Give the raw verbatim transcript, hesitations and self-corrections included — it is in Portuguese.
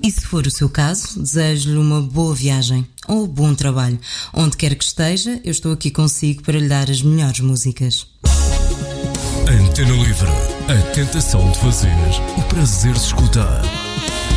E se for o seu caso, desejo-lhe uma boa viagem ou bom trabalho. Onde quer que esteja, eu estou aqui consigo para lhe dar as melhores músicas. Antena Livre, a tentação de fazer o prazer de escutar.